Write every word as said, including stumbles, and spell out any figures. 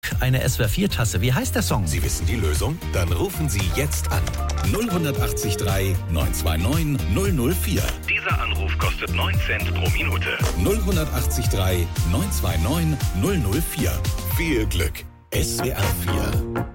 Eine S W R vier Tasse. Wie heißt der Song? Sie wissen die Lösung? Dann rufen Sie jetzt an. null acht drei neun zwei neun null null vier. Dieser Anruf kostet neun Cent pro Minute. null acht drei neun zwei neun null null vier. Viel Glück. S W R vier.